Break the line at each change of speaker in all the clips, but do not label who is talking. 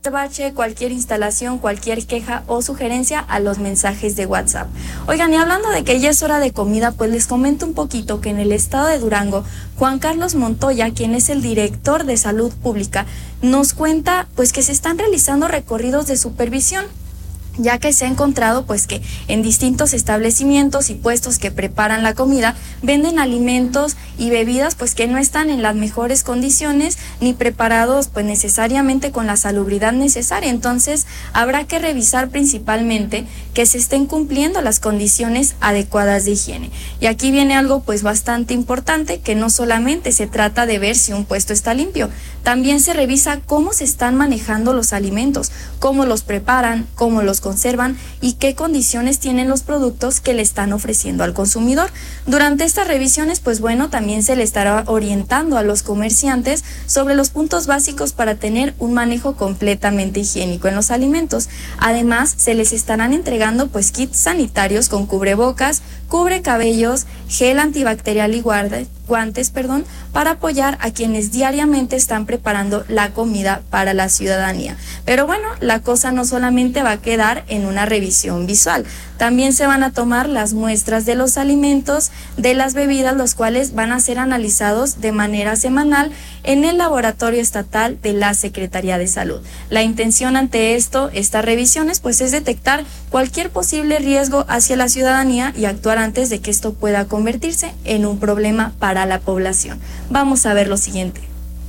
bache, cualquier instalación, cualquier queja o sugerencia a los mensajes de WhatsApp. Oigan, y hablando de que ya es hora de comida, pues les comento un poquito que en el estado de Durango, Juan Carlos Montoya, quien es el director de Salud Pública, nos cuenta pues que se están realizando recorridos de supervisión, ya que se ha encontrado pues que en distintos establecimientos y puestos que preparan la comida venden alimentos y bebidas pues que no están en las mejores condiciones ni preparados pues necesariamente con la salubridad necesaria. Entonces habrá que revisar principalmente que se estén cumpliendo las condiciones adecuadas de higiene. Y aquí viene algo pues bastante importante, que no solamente se trata de ver si un puesto está limpio, también se revisa cómo se están manejando los alimentos, cómo los preparan, cómo los conservan y qué condiciones tienen los productos que le están ofreciendo al consumidor. Durante estas revisiones, pues bueno, también se le estará orientando a los comerciantes sobre los puntos básicos para tener un manejo completamente higiénico en los alimentos. Además, se les estarán entregando pues kits sanitarios con cubrebocas, cubrecabellos, gel antibacterial y guantes, para apoyar a quienes diariamente están preparando la comida para la ciudadanía. Pero bueno, la cosa no solamente va a quedar en una revisión visual, también se van a tomar las muestras de los alimentos, de las bebidas, los cuales van a ser analizados de manera semanal en el laboratorio estatal de la Secretaría de Salud. La intención ante estas revisiones, pues es detectar cualquier posible riesgo hacia la ciudadanía y actuar antes de que esto pueda convertirse en un problema para la población. Vamos a ver lo siguiente.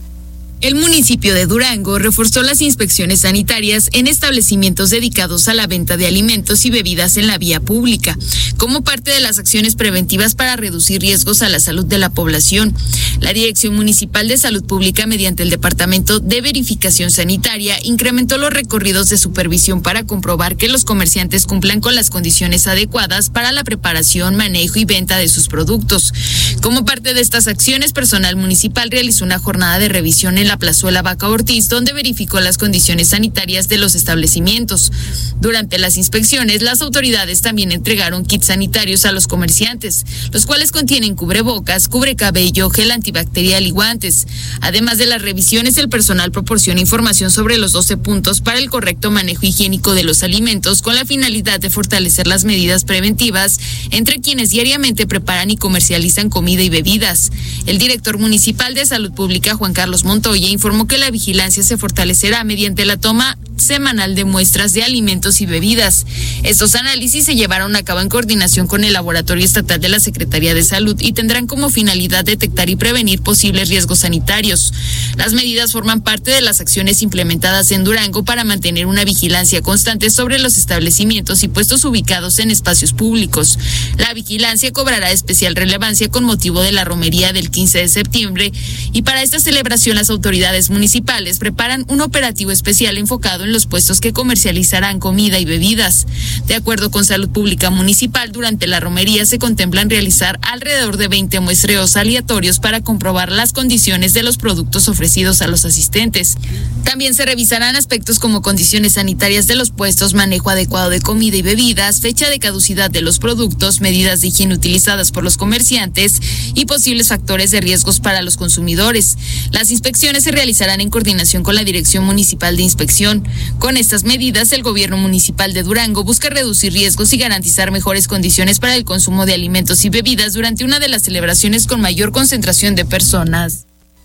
El municipio de Durango reforzó las inspecciones sanitarias en establecimientos dedicados a la venta de alimentos y bebidas en la vía pública, como parte de las acciones preventivas para reducir riesgos a la salud de la población. La Dirección Municipal de Salud Pública, mediante el Departamento de Verificación Sanitaria, incrementó los recorridos de supervisión para comprobar que los comerciantes cumplan con las condiciones adecuadas para la preparación, manejo y venta de sus productos. Como parte de estas acciones, personal municipal realizó una jornada de revisión en la Plazuela Vaca Ortiz, donde verificó las condiciones sanitarias de los establecimientos. Durante las inspecciones, las autoridades también entregaron kits sanitarios a los comerciantes, los cuales contienen cubrebocas, cubrecabello, gel antibacterial y guantes. Además de las revisiones, el personal proporciona información sobre los 12 puntos para el correcto manejo higiénico de los alimentos, con la finalidad de fortalecer las medidas preventivas entre quienes diariamente preparan y comercializan comida y bebidas. El director municipal de Salud Pública, Juan Carlos Montoya, informó que la vigilancia se fortalecerá mediante la toma semanal de muestras de alimentos y bebidas. Estos análisis se llevaron a cabo en coordinación con el Laboratorio Estatal de la Secretaría de Salud y tendrán como finalidad detectar y prevenir posibles riesgos sanitarios. Las medidas forman parte de las acciones implementadas en Durango para mantener una vigilancia constante sobre los establecimientos y puestos ubicados en espacios públicos. La vigilancia cobrará especial relevancia con motivo de la romería del 15 de septiembre y para esta celebración las autoridades municipales preparan un operativo especial enfocado en los puestos que comercializarán comida y bebidas. De acuerdo con Salud Pública Municipal, durante la romería se contemplan realizar alrededor de 20 muestreos aleatorios para comprobar las condiciones de los productos ofrecidos a los asistentes. También se revisarán aspectos como condiciones sanitarias de los puestos, manejo adecuado de comida y bebidas, fecha de caducidad de los productos, medidas de higiene utilizadas por los comerciantes y posibles factores de riesgos para los consumidores. Las inspecciones se realizarán en coordinación con la Dirección Municipal de Inspección. Con estas medidas, el gobierno municipal de Durango busca reducir riesgos y garantizar mejores condiciones para el consumo de alimentos y bebidas durante una de las celebraciones con mayor concentración de personas.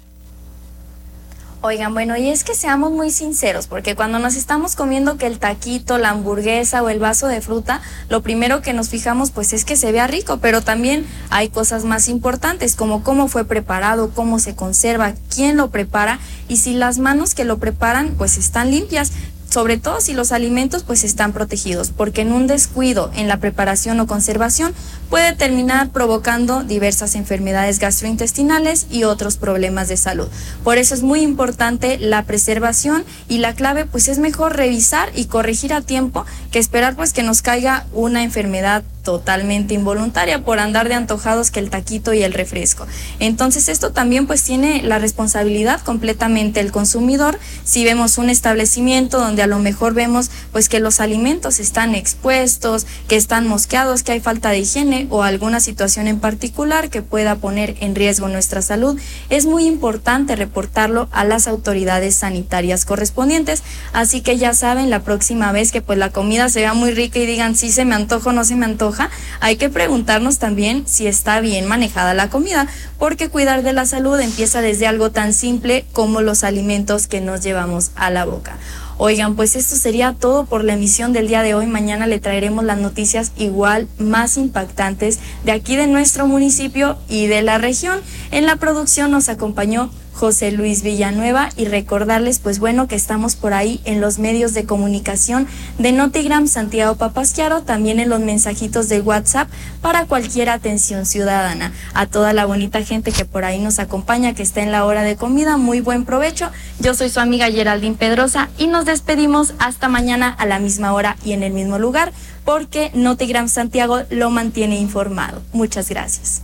Oigan, bueno, y es que seamos muy sinceros, porque cuando nos estamos comiendo que el taquito, la hamburguesa o el vaso de fruta, lo primero que nos fijamos pues es que se vea rico, pero también hay cosas más importantes como cómo fue preparado, cómo se conserva, quién lo prepara y si las manos que lo preparan pues están limpias. Sobre todo si los alimentos pues están protegidos, porque en un descuido en la preparación o conservación puede terminar provocando diversas enfermedades gastrointestinales y otros problemas de salud. Por eso es muy importante la preservación y la clave pues es mejor revisar y corregir a tiempo que esperar pues que nos caiga una enfermedad totalmente involuntaria por andar de antojados que el taquito y el refresco. Entonces esto también pues tiene la responsabilidad completamente el consumidor. Si vemos un establecimiento donde a lo mejor vemos pues que los alimentos están expuestos, que están mosqueados, que hay falta de higiene o alguna situación en particular que pueda poner en riesgo nuestra salud, es muy importante reportarlo a las autoridades sanitarias correspondientes. Así que ya saben, la próxima vez que pues la comida se vea muy rica y digan si se me antoja o no se me antoja, hay que preguntarnos también si está bien manejada la comida, porque cuidar de la salud empieza desde algo tan simple como los alimentos que nos llevamos a la boca. Oigan, pues esto sería todo por la emisión del día de hoy. Mañana le traeremos las noticias igual más impactantes de aquí de nuestro municipio y de la región. En la producción nos acompañó José Luis Villanueva y recordarles pues bueno que estamos por ahí en los medios de comunicación de Notigram Santiago Papasquiaro, también en los mensajitos de WhatsApp para cualquier atención ciudadana. A toda la bonita gente que por ahí nos acompaña, que está en la hora de comida, muy buen provecho. Yo soy su amiga Geraldine Pedrosa y nos despedimos hasta mañana a la misma hora y en el mismo lugar, porque Notigram Santiago lo mantiene informado. Muchas gracias.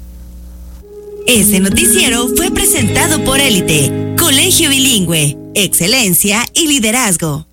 Este noticiero fue presentado por Élite, Colegio Bilingüe, Excelencia y Liderazgo.